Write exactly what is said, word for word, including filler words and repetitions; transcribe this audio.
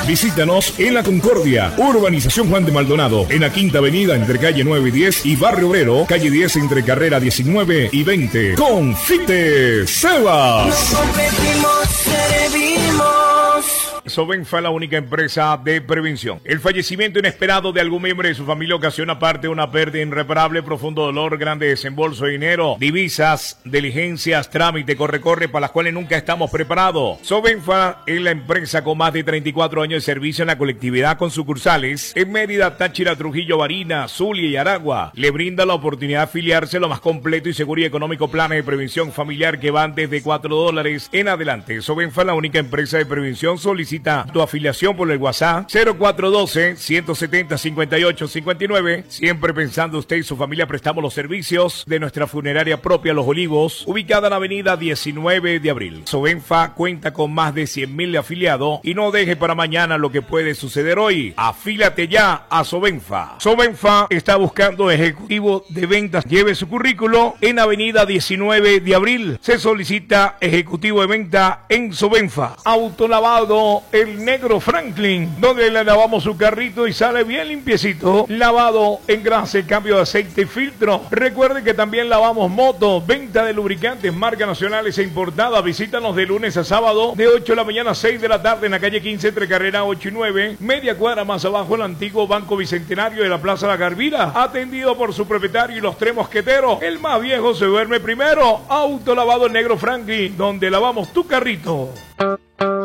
Visítanos en La Concordia, Urbanización Juan de Maldonado, en la Quinta Avenida entre calle nueve y diez y Barrio Obrero, calle diez entre carrera diecinueve y veinte. Confite Sebas. Sobenfa, la única empresa de prevención. El fallecimiento inesperado de algún miembro de su familia ocasiona aparte una pérdida irreparable, profundo dolor, grande desembolso de dinero, divisas, diligencias, trámite, corre-corre para las cuales nunca estamos preparados. Sobenfa es la empresa con más de treinta y cuatro años de servicio en la colectividad con sucursales en Mérida, Táchira, Trujillo, Barinas, Zulia y Aragua. Le brinda la oportunidad de afiliarse a lo más completo y seguro y económico planes de prevención familiar que van desde cuatro dólares en adelante. Sobenfa, la única empresa de prevención, solicita tu afiliación por el WhatsApp cero cuatro uno dos, uno siete cero, cinco ocho cinco nueve. Siempre pensando usted y su familia, prestamos los servicios de nuestra funeraria propia Los Olivos, ubicada en la avenida diecinueve de abril. Sobenfa cuenta con más de cien mil afiliados y no deje para mañana lo que puede suceder hoy. Afílate ya a Sobenfa. Sobenfa está buscando ejecutivo de ventas. Lleve su currículo en avenida diecinueve de abril. Se solicita ejecutivo de venta en Sobenfa. Autolavado El Negro Franklin, donde le lavamos su carrito y sale bien limpiecito. Lavado en grasa, cambio de aceite y filtro. Recuerde que también lavamos moto, venta de lubricantes, marcas nacionales e importadas. Visítanos de lunes a sábado, de ocho de la mañana a seis de la tarde, en la calle quince, entre carrera ocho y nueve. Media cuadra más abajo, el antiguo Banco Bicentenario de la Plaza La Garvira. Atendido por su propietario y los tres mosqueteros. El más viejo se duerme primero. Autolavado El Negro Franklin, donde lavamos tu carrito.